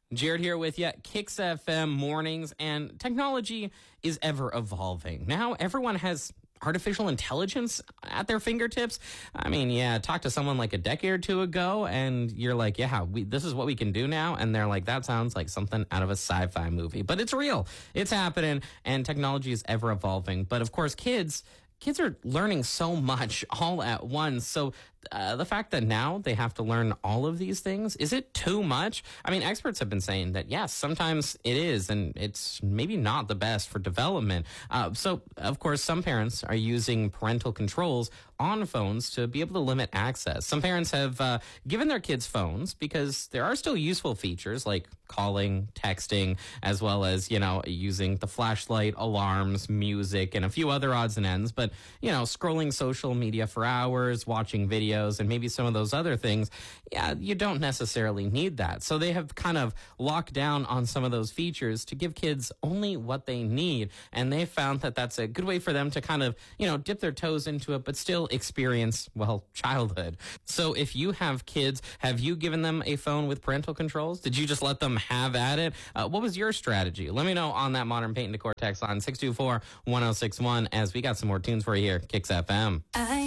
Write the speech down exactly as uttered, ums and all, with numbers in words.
Jared here with you, Kicks F M mornings, and technology is ever evolving. Now everyone has artificial intelligence at their fingertips. I mean, yeah, talk to someone like a decade or two ago and you're like, yeah, we, this is what we can do now. And they're like, that sounds like something out of a sci-fi movie, but it's real. It's happening and technology is ever evolving. But of course, kids, kids are learning so much all at once. So uh, the fact that now they have to learn all of these things, is it too much? I mean, experts have been saying that, yes, sometimes it is, and it's maybe not the best for development. Uh, so, of course, some parents are using parental controls on phones to be able to limit access. Some parents have uh, given their kids phones because there are still useful features like calling, texting, as well as, you know, using the flashlight, alarms, music, and a few other odds and ends. But, you know, scrolling social media for hours, watching videos, and maybe some of those other things, yeah, you don't necessarily need that. So they have kind of locked down on some of those features to give kids only what they need. And they found that that's a good way for them to kind of, you know, dip their toes into it, but still experience, well, childhood. So if you have kids, have you given them a phone with parental controls? Did you just let them have at it? Uh, what was your strategy? Let me know on that Modern Paint and Decor text line six two four, one oh six one as we got some more tunes for you here, Kicks F M. I